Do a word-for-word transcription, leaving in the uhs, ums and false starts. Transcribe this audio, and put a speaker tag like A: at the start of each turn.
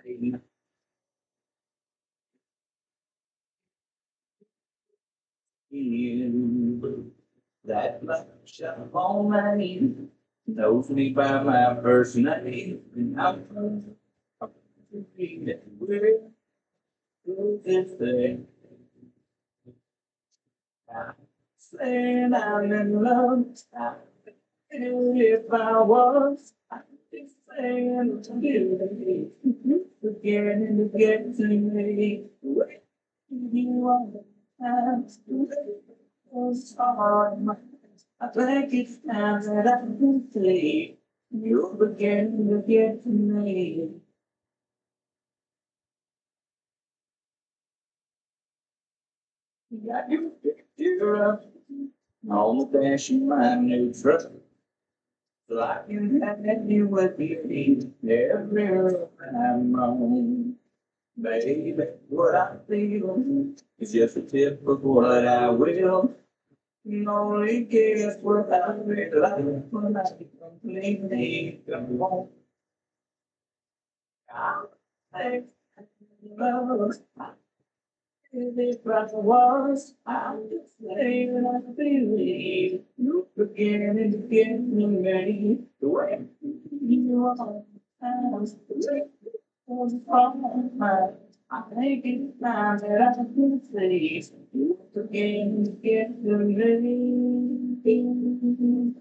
A: You, that much on my name knows me by my first name, and I'm where goes this thing? I'm saying I'm in love. I feel if I was, I'd be saying to you, beginning to get to me. Where you are, I'm still sorry. I think it's time that I can say you're beginning to get to me. You got your picture up on the dash of my new truck. Like you had you with me everywhere I'm on. Baby, what I feel is just a tip of what I will. Only guess what I feel like when I completely gone. I think love. If I was, I'm just saying I believe you beginning to get me ready. The way you are, I'm still on my. I think it's time that I can say you beginning to get me ready.